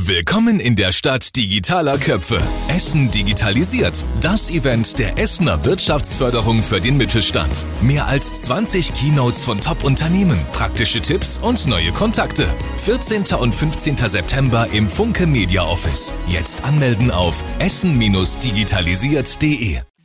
Willkommen in der Stadt digitaler Köpfe. Essen digitalisiert. Das Event der Essener Wirtschaftsförderung für den Mittelstand. Mehr als 20 Keynotes von Top-Unternehmen, praktische Tipps und neue Kontakte. 14. und 15. September im Funke Media Office. Jetzt anmelden auf essen-digitalisiert.de.